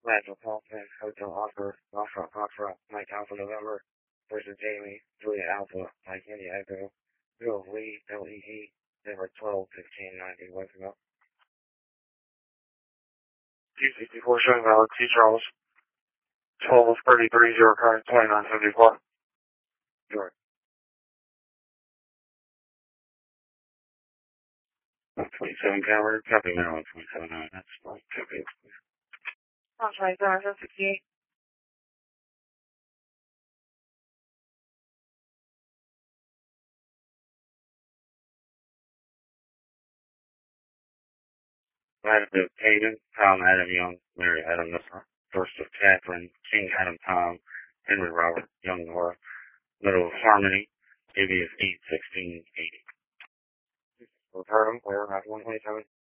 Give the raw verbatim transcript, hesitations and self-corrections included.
Randall Paulson, Hotel Oscar, Foxtrot Foxtrot, Mike Alpha November, versus Jamie, Julia Alpha, Mike India Echo, Bill Lee, L E E, Denver twelve fifteen ninety, waking up. two sixty-four showing valid, T Charles, twelve thirty-three, zero current, twenty-nine seventy-four. York. twenty-seven camera, copy Maryland, twenty-seven nine, that's fine, copy. That's right, that's sixty-eight. Adam Hayden, Tom Adam Young, Mary Adam Nusser, First of Catherine, King Adam Tom, Henry Robert, Young Nora, Middle of Harmony, A B is eight sixteen eighty. We've heard him, we're at one twenty-seven.